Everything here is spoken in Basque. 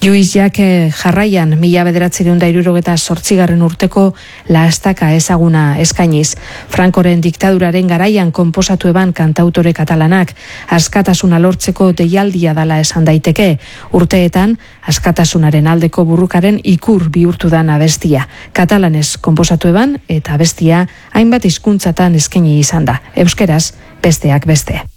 Lluís Llach jarraian 1968 urteko Lastaka ezaguna eskainiz. Francoren diktaduraren garaian konposatu eban kantautore katalanak askatasuna lortzeko deialdia dala esan daiteke. Urteetan askatasunaren aldeko burrukaren ikur bihurtu dan abestia. Katalanez konposatu eban eta abestia hainbat hizkuntzatan eskaini izan da. Euskeraz besteak beste.